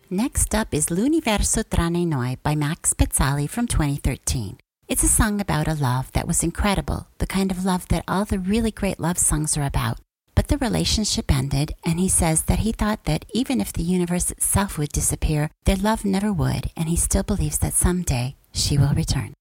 Next up is L'Universo Tranne Noi by Max Pezzali from 2013. It's a song about a love that was incredible, the kind of love that all the really great love songs are about. But the relationship ended, and he says that he thought that even if the universe itself would disappear, their love never would, and he still believes that someday she will return.